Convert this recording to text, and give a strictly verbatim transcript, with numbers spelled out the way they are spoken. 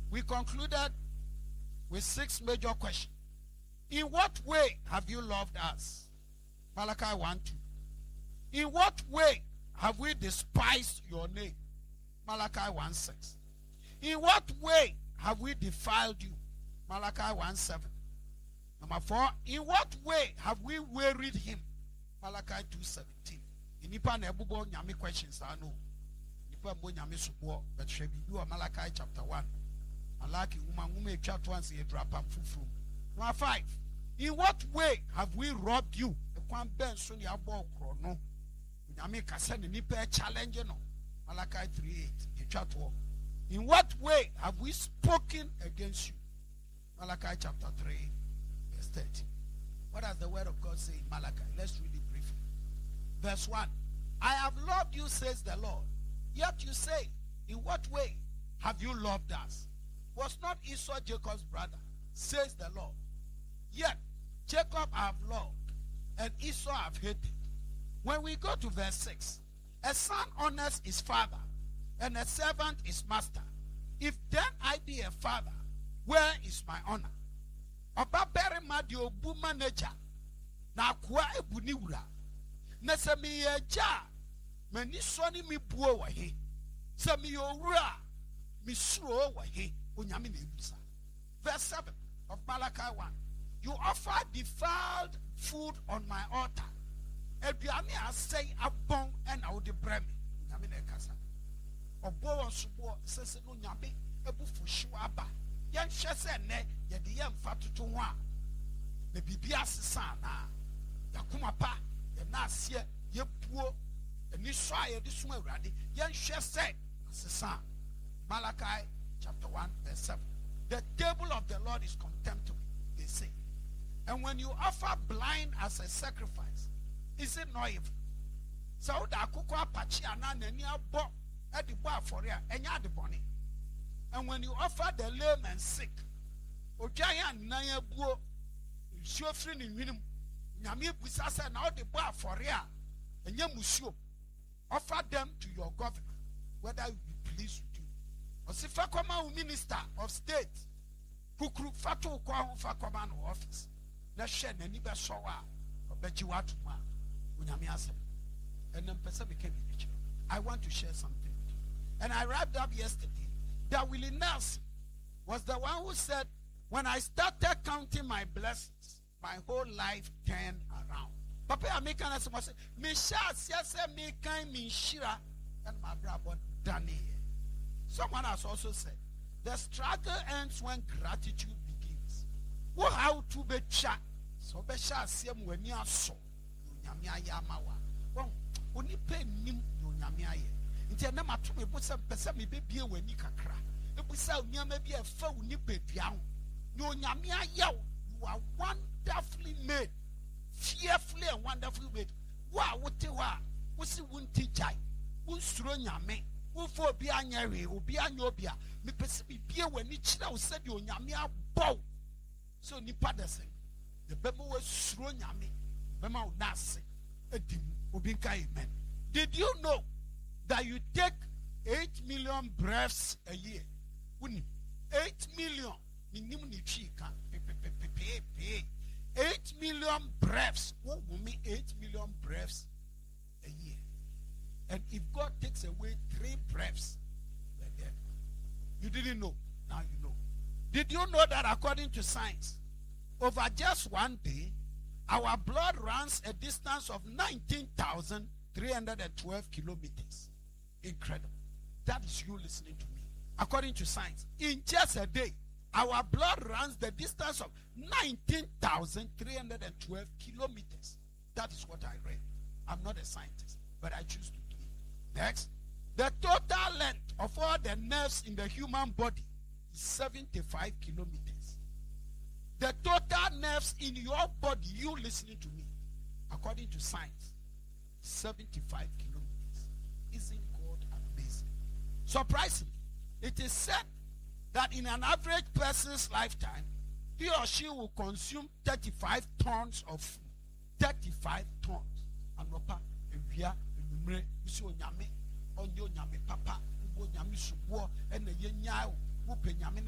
we concluded with six major questions. In what way have you loved us? Malachi one two. In what way have we despised your name? Malachi one six. In what way have we defiled you? Malachi one seven. Number four, in what way have we wearied him? Malachi two seventeen. In Nipa Nebubo Nyami questions I know. Nipa Bo Nyami Subo, but Shebi do Malachi chapter one. Malaki woman who may chat once a drop up fufu. Number five, in what way have we robbed you? The Kwan Ben Sonia Bo Krono. Nyami Kasen Nipa challenge no. Malachi three eight. You chat war. In what way have we spoken against you? Malachi chapter three, verse thirty. What does the word of God say in Malachi? Let's read it briefly. Verse one. I have loved you, says the Lord. Yet you say, in what way have you loved us? Was not Esau Jacob's brother, says the Lord. Yet Jacob I have loved, and Esau I have hated. When we go to verse six, a son honors his father, and a servant his master. If then I be a father, where is my honor? Oba bere ma di obu manager na kwa ebuni wura. Na se mi eja mani so ni mi buo wa he. Se mi owura mi suro wa he onyame na ebusa. Verse seven of Malachi one. You offer defiled food on my altar. Eduane asay abon and I would brem. Onyame na ekasa. Obo won subo sese no nyame ebufu hyew aba. Yan hwe se ne ye de yam fatoto ho a na bibia sesa na yakoma pa ye na ase ye puo ani so a ye de so awurade yan hwe se sesa. Malachi chapter one verse seven. The table of the Lord is contemptible, they say. And when you offer blind as a sacrifice, is it not evil? So da akoko apachi ana nani abo e de bo afore a enya de bone. And when you offer the lame and sick, Ojayan Naya Buo, Shofrin in Minum, Yami Busasa, now the bar for Ria, and Yamusio, offer them to your governor, whether you be pleased with you. Or Sifakoma minister of state, Kukru Fatu Kwahu Fakoman office, let's shed any Bashawa, or Bejiwatuma, Unyamiasa, and then Pesa became rich. I want to share something with you. And I wrapped up yesterday. That Willie Nelson was the one who said, when I started counting my blessings, my whole life turned around. Papa American as I say, me sha siasa me kind me shira and my brother Danny. Someone has also said, the struggle ends when gratitude begins. What how to be chat? So be sha siem when you so nyamia yamawa. Well, only pay nim nyamia ye. Nti na mato me bosa pesa me bebie wani kakra e bosa onyama bi e fa woni bedua ho no onyame ayaw. You are wonderfully made, fearfully and wonderfully made. Wa wote wa wo si wonti jai wo suro nyame wo fo obi anyewe obi anyobia me pesa bibie wani kira wo se de onyame abɔ so nipa dese the bema wo suro nyame bema wo nase edim obi nka amen. Did you know that you take eight million breaths a year? Eight million. Eight million breaths. What will mean eight million breaths a year? And if God takes away three breaths, you're dead. You didn't know. Now you know. Did you know that according to science, over just one day, our blood runs a distance of nineteen thousand three hundred twelve kilometers? Incredible. That is you listening to me. According to science, in just a day, our blood runs the distance of nineteen thousand three hundred twelve kilometers. That is what I read. I'm not a scientist, but I choose to believe. Next, the total length of all the nerves in the human body is seventy-five kilometers. The total nerves in your body, you listening to me, according to science, seventy-five kilometers. Isn't God amazing? Surprisingly, it is said that in an average person's lifetime, he or she will consume thirty-five tons of food. thirty-five tons. Anopa, ewia, enumre, usi onyame, onyo nyame papa, ubo nyame subo, ene ye nyao, upe nyame